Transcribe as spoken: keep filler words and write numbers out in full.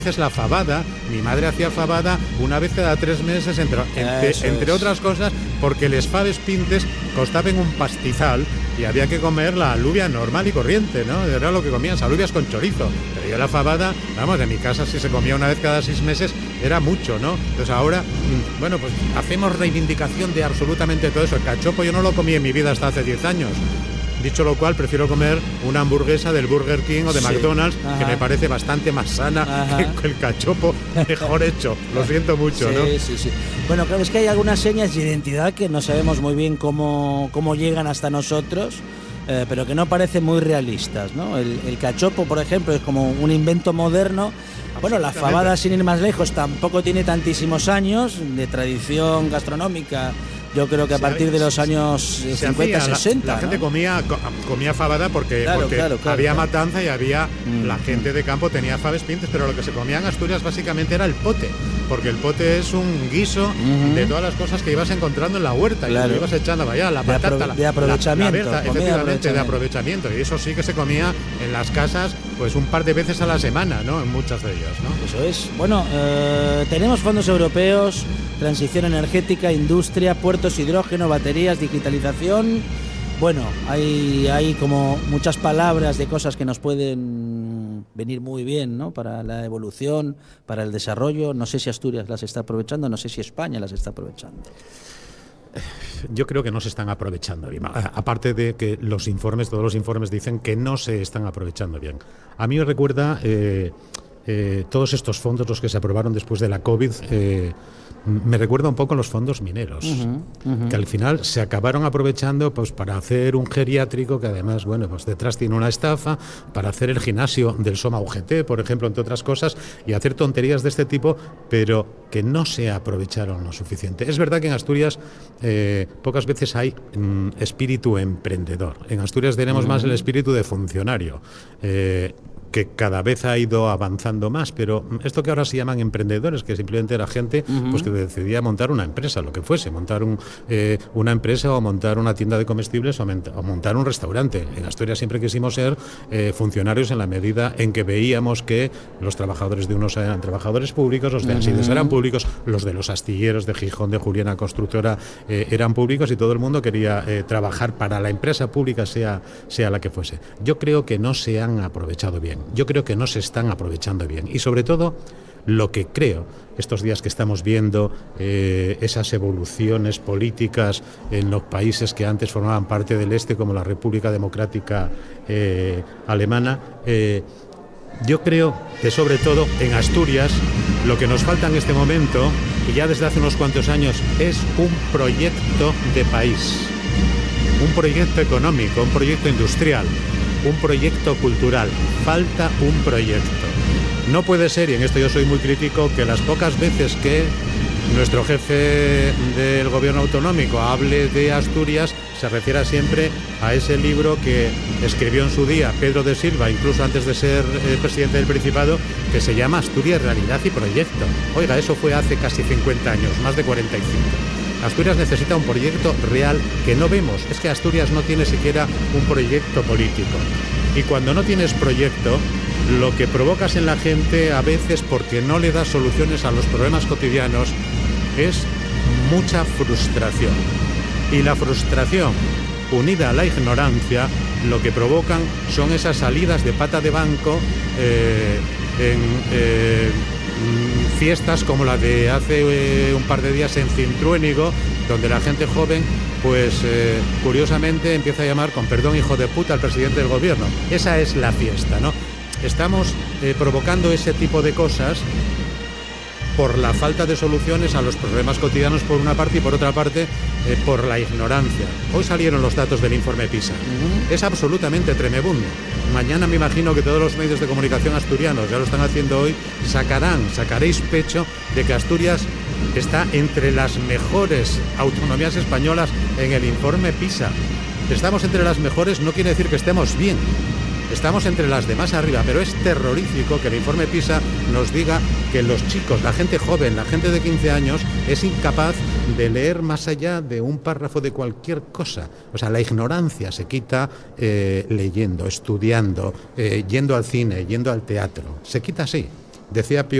Es la fabada, mi madre hacía fabada una vez cada tres meses, entre, entre, entre otras cosas, porque les faves pintes costaban un pastizal y había que comer la alubia normal y corriente, ¿no? Era lo que comían, alubias con chorizo. Pero yo la fabada, vamos, en mi casa si se comía una vez cada seis meses era mucho, ¿no? Entonces ahora, bueno, pues hacemos reivindicación de absolutamente todo eso. El cachopo yo no lo comí en mi vida hasta hace diez años. Dicho lo cual, prefiero comer una hamburguesa del Burger King o de sí. McDonald's, ajá, que me parece bastante más sana, ajá, que el cachopo mejor hecho. Lo siento mucho, sí, ¿no? Sí, sí. Bueno, claro, es que hay algunas señas de identidad que no sabemos muy bien cómo, cómo llegan hasta nosotros, eh, pero que no parecen muy realistas, ¿no? El, el cachopo, por ejemplo, es como un invento moderno. Bueno, la fabada, sin ir más lejos, tampoco tiene tantísimos años de tradición gastronómica. Yo creo que a partir de los años cincuenta, sesenta. La, la gente ¿no? comía comía fabada porque, claro, porque claro, claro, había claro. matanza y había mm, la gente de campo tenía faves pintes, pero lo que se comía en Asturias básicamente era el pote, porque el pote es un guiso uh-huh. de todas las cosas que ibas encontrando en la huerta, claro, y lo ibas echando para allá, la de patata, apro- de aprovechamiento, la, la berza, efectivamente, aprovechamiento. de aprovechamiento, y eso sí que se comía en las casas pues un par de veces a la semana, ¿no? En muchas de ellas, ¿no? Eso es. Bueno, eh, tenemos fondos europeos, transición energética, industria, puertos, hidrógeno, baterías, digitalización. Bueno, hay, hay como muchas palabras de cosas que nos pueden venir muy bien, ¿no? Para la evolución, para el desarrollo. No sé si Asturias las está aprovechando, no sé si España las está aprovechando. Yo creo que no se están aprovechando bien. Aparte de que los informes, todos los informes dicen que no se están aprovechando bien. A mí me recuerda eh, eh, todos estos fondos, los que se aprobaron después de la COVID, eh, me recuerda un poco los fondos mineros, uh-huh, uh-huh. que al final se acabaron aprovechando pues para hacer un geriátrico que además, bueno, pues detrás tiene una estafa, para hacer el gimnasio del Soma U G T, por ejemplo, entre otras cosas, y hacer tonterías de este tipo, pero que no se aprovecharon lo suficiente. Es verdad que en Asturias eh, pocas veces hay mm, espíritu emprendedor. En Asturias tenemos uh-huh. más el espíritu de funcionario, eh, que cada vez ha ido avanzando más, pero esto que ahora se llaman emprendedores, que simplemente era gente uh-huh. pues que decidía montar una empresa, lo que fuese, montar un, eh, una empresa o montar una tienda de comestibles o, menta, o montar un restaurante. En Asturias siempre quisimos ser eh, funcionarios en la medida en que veíamos que los trabajadores de unos eran trabajadores públicos, los de Ansides uh-huh. eran públicos, los de los astilleros de Gijón, de Juliana Constructora eh, eran públicos, y todo el mundo quería eh, trabajar para la empresa pública, sea, sea la que fuese. Yo creo que no se han aprovechado bien. Yo creo que no se están aprovechando bien, y sobre todo lo que creo estos días que estamos viendo eh, esas evoluciones políticas en los países que antes formaban parte del este, como la República Democrática eh, Alemana, eh, yo creo que sobre todo en Asturias lo que nos falta en este momento, y ya desde hace unos cuantos años, es un proyecto de país, un proyecto económico, un proyecto industrial, un proyecto cultural. Falta un proyecto. No puede ser, y en esto yo soy muy crítico, que las pocas veces que nuestro jefe del gobierno autonómico hable de Asturias se refiera siempre a ese libro que escribió en su día Pedro de Silva, incluso antes de ser eh, presidente del Principado, que se llama Asturias, Realidad y Proyecto. Oiga, eso fue hace casi cincuenta años, más de cuarenta y cinco. Asturias necesita un proyecto real que no vemos. Es que Asturias no tiene siquiera un proyecto político. Y cuando no tienes proyecto, lo que provocas en la gente, a veces porque no le das soluciones a los problemas cotidianos, es mucha frustración. Y la frustración, unida a la ignorancia, lo que provocan son esas salidas de pata de banco eh, en... Eh, fiestas como la de hace eh, un par de días en Cintruénigo, donde la gente joven, pues eh, curiosamente empieza a llamar, con perdón, hijo de puta al presidente del gobierno. Esa es la fiesta, ¿no? Estamos eh, provocando ese tipo de cosas por la falta de soluciones a los problemas cotidianos por una parte, y por otra parte eh, por la ignorancia. Hoy salieron los datos del informe PISA. Uh-huh. Es absolutamente tremebundo. Mañana me imagino que todos los medios de comunicación asturianos, ya lo están haciendo hoy, sacarán, sacaréis pecho de que Asturias está entre las mejores autonomías españolas en el informe PISA. Estamos entre las mejores no quiere decir que estemos bien. Estamos entre las de más arriba, pero es terrorífico que el informe PISA nos diga que los chicos, la gente joven, la gente de quince años, es incapaz de leer más allá de un párrafo de cualquier cosa. O sea, la ignorancia se quita eh, leyendo, estudiando, eh, yendo al cine, yendo al teatro. Se quita así. Decía Pío